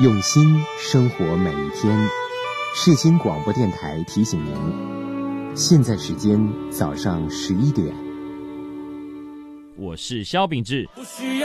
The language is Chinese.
用心生活每一天。世新广播电台提醒您，现在时间早上11点。 我是萧秉治。